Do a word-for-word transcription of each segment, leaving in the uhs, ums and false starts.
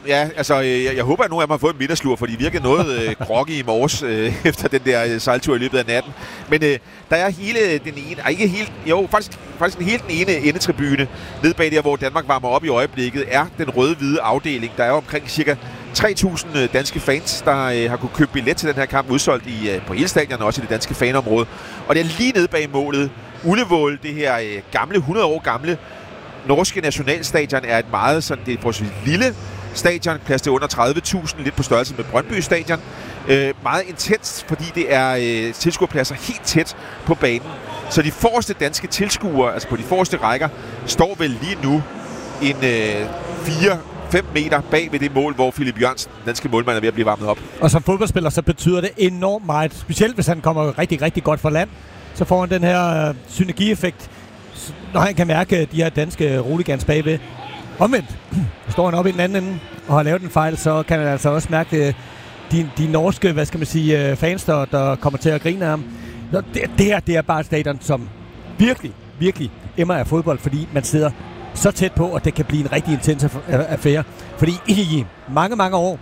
Ja, altså, jeg, jeg håber, at nogle af dem har fået en middagslur, for de virkede noget øh, groggy i morges øh, efter den der øh, sejltur i løbet af natten. Men øh, der er hele den ene, ikke helt, jo, faktisk, faktisk en helt den ene endetribune nede bag der, hvor Danmark varmer op i øjeblikket, er den røde-hvide afdeling. Der er omkring cirka tre tusind danske fans, der øh, har kunne købe billet til den her kamp, udsolgt i, øh, på hele stadion og også i det danske fanområde. Og det er lige nede bag målet. Ullevål, det her øh, gamle, hundrede år gamle norske nationalstadion, er et meget sådan, det er for lille stadion, plads til under tredive tusind, lidt på størrelse med Brøndby Stadion. Øh, meget intenst, fordi det er øh, tilskuerpladser helt tæt på banen. Så de forreste danske tilskuere, altså på de forreste rækker, står vel lige nu en øh, fire fem meter bag ved det mål, hvor Philip Jørgensen, danske målmand, er ved at blive varmet op. Og som fodboldspiller, så betyder det enormt meget. Specielt hvis han kommer rigtig, rigtig godt fra land, så får han den her øh, synergieffekt, når han kan mærke de her danske roligans bagved. Omvendt, står han op i den anden ende og har lavet en fejl, så kan han altså også mærke de, de norske, hvad skal man sige, fans, der, der kommer til at grine af ham. Det, det her, det er bare et stadion, som virkelig, virkelig emmer af fodbold, fordi man sidder så tæt på, og det kan blive en rigtig intens affære. Fordi i mange, mange år,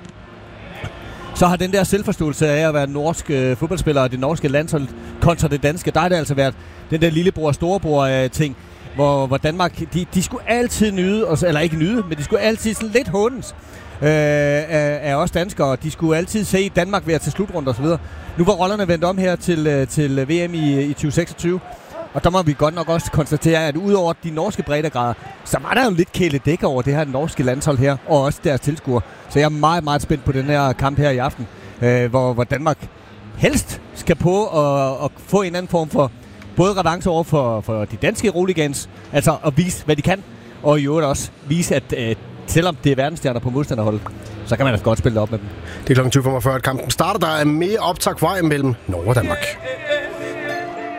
så har den der selvforståelse af at være norsk øh, fodboldspiller og det norske landshold kontra det danske, der har det altså været den der lillebror-storebror-ting, hvor, hvor Danmark, de, de skulle altid nyde, eller ikke nyde, men de skulle altid sådan lidt hundens øh, af, af os danskere. De skulle altid se Danmark være til slutrunde og så videre. Nu var rollerne vendt om her til, til V M i, i tyve seksogtyve, og der må vi godt nok også konstatere, at udover de norske breddegrader, så var der jo lidt kæledæk over det her norske landshold her, og også deres tilskuere. Så jeg er meget, meget spændt på den her kamp her i aften, øh, hvor, hvor Danmark helst skal på at, at få en anden form for både revanche over for, for de danske roligans, altså at vise, hvad de kan, og i øvrigt også vise, at øh, selvom det er verdensstjerner på modstanderholdet, så kan man altså godt spille det op med dem. Det er klokken tyve femogfyrre, at kampen starter. Der er mere optag vej mellem Norge og Danmark.